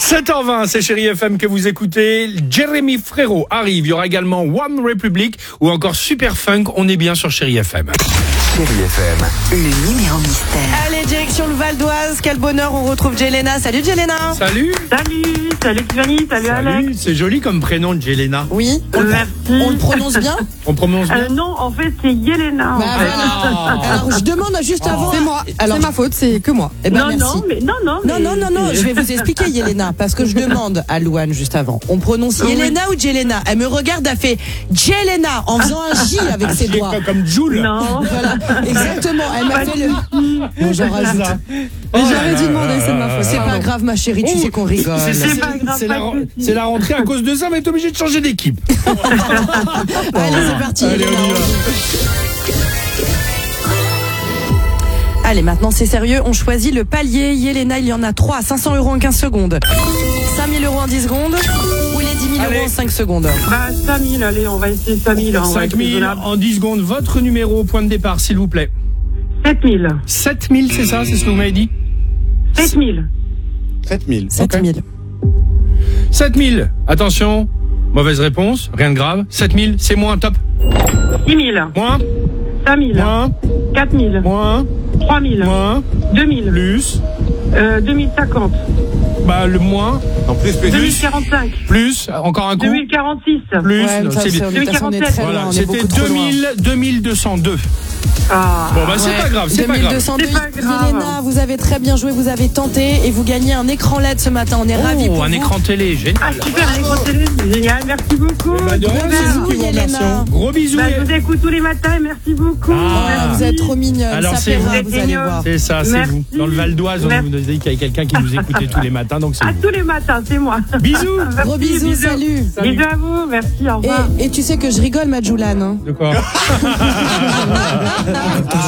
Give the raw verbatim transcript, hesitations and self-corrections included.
sept heures vingt, c'est Chérie F M que vous écoutez. Jérémy Frérot arrive. Il y aura également One Republic ou encore Super Funk. On est bien sur Chérie F M. Chérie F M, le numéro mystère. Allez, direction le Val d'Oise. Quel bonheur, on retrouve Jelena. Salut Jelena. Salut. Salut, salut Tiffany, salut, salut Alex. C'est joli comme prénom, Jelena. Oui, on, Merci. on le prononce bien. On prononce bien. Euh, non, en fait, c'est Yelena. en Bah, fait. voilà. Alors, je demande juste avant. C'est moi. Alors, c'est ma faute, c'est que moi. Eh ben, non, merci. non, mais non, non. Non, mais- non, non, non, je vais vous expliquer, Yelena, parce que je demande à Louane juste avant. On prononce Oui. Yelena ou Jelena? Elle me regarde, elle fait Jelena en faisant un J avec ses doigts. Comme Joule. Non. Voilà, exactement. Elle m'a fait le. Bon, j'en rajoute. Mais j'aurais dû demander, c'est de ma faute. C'est pas grave, ma chérie, tu Oh, sais qu'on rigole. C'est, c'est- C'est pas grave, c'est pas la, de soucis. c'est la rentrée à cause de ça, mais t'es obligé de changer d'équipe. Allez, c'est parti. Allez, Yelena. on y va. Allez, maintenant c'est sérieux, on choisit le palier. Yelena, il y en a trois, cinq cents euros en quinze secondes, cinq mille euros en dix secondes, ou les dix mille Allez. euros en cinq secondes. Bah, cinq mille, allez, on va essayer cinq mille. on va cinq être mille raisonnable. en dix secondes. Votre numéro au point de départ, s'il vous plaît. sept mille. sept mille, c'est ça? C'est ce que vous m'avez dit? sept mille. sept mille. sept mille. sept mille. Attention. Mauvaise réponse. Rien de grave. sept mille, c'est moins. Top. six mille. Moins. cinq mille. Moins. quatre mille. Moins. trois mille. Moins. deux mille. Plus. Euh, deux mille cinquante. Bah, le moins. En plus, plus. deux mille quarante-cinq. Plus. Encore un coup. deux mille quarante-six. Plus. Ouais, Non, ça, c'est c'est- bien. on est- de toute façon, on est très Voilà, loin, on est c'était beaucoup trop deux mille, deux mille deux cent deux. Ah. Bon, bah, c'est Ouais. pas grave, c'est pas grave. deux mille deux cent deux. C'est pas grave. Yelena, vous avez très bien joué, vous avez tenté et vous gagnez un écran L E D ce matin. On est ravis Oh, pour un vous. écran télé, génial. Ah, super, l'écran télé, c'est génial. Merci beaucoup. Bah, de rien, Super. c'est nous qui vous Yelena. remercions. Gros bisous. Bah, je vous écoute tous les matins et merci beaucoup. Ah. Ah, vous êtes trop mignonne, Alors, ça c'est plaira, vous. vous allez voir. C'est ça, c'est Merci. vous. Dans le Val d'Oise, on Merci. nous a dit qu'il y avait quelqu'un qui nous écoutait tous les matins, donc c'est À vous. tous les matins, c'est moi. Bisous. Gros bisous, salut. Bisous à vous, merci, au revoir. Et, et tu sais que je rigole, Madjoulane. Hein. De quoi?